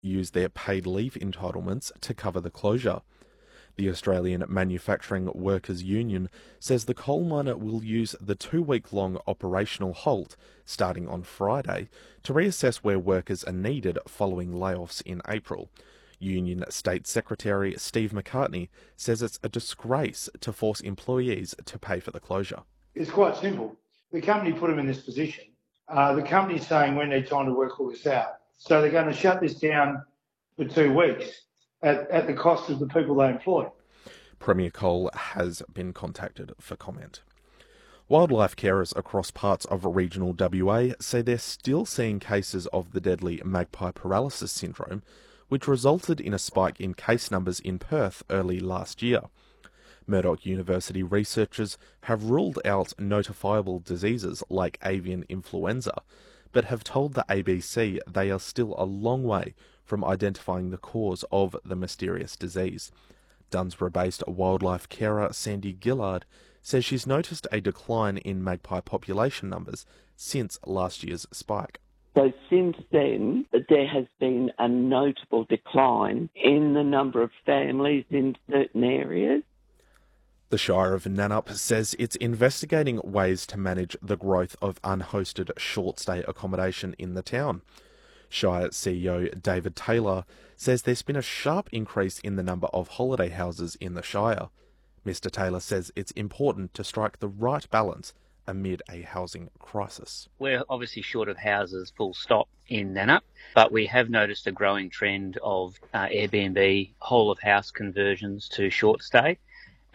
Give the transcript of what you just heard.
use their paid leave entitlements to cover the closure. The Australian Manufacturing Workers Union says the coal miner will use the 2-week-long operational halt, starting on Friday, to reassess where workers are needed following layoffs in April. Union State Secretary Steve McCartney says it's a disgrace to force employees to pay for the closure. It's quite simple. The company put them in this position. The company's saying we need time to work all this out. So they're going to shut this down for 2 weeks at the cost of the people they employ. Premier Coal has been contacted for comment. Wildlife carers across parts of regional WA say they're still seeing cases of the deadly magpie paralysis syndrome, which resulted in a spike in case numbers in Perth early last year. Murdoch University researchers have ruled out notifiable diseases like avian influenza, but have told the ABC they are still a long way from identifying the cause of the mysterious disease. Dunsborough-based wildlife carer Sandy Gillard says she's noticed a decline in magpie population numbers since last year's spike. So since then, there has been a notable decline in the number of families in certain areas. The Shire of Nannup says it's investigating ways to manage the growth of unhosted short-stay accommodation in the town. Shire CEO David Taylor says there's been a sharp increase in the number of holiday houses in the Shire. Mr Taylor says it's important to strike the right balance amid a housing crisis. We're obviously short of houses, full stop, in Nannup, but we have noticed a growing trend of Airbnb whole-of-house conversions to short stay.